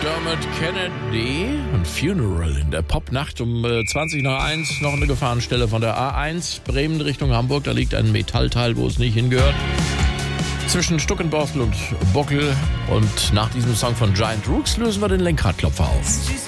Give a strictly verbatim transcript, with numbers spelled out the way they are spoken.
Dermot Kennedy, ein Funeral in der Popnacht um äh, zwanzig nach eins, noch eine Gefahrenstelle von der A eins, Bremen Richtung Hamburg, da liegt ein Metallteil, wo es nicht hingehört. Zwischen Stuckenborstel und Bockel, und nach diesem Song von Giant Rooks lösen wir den Lenkradklopfer auf.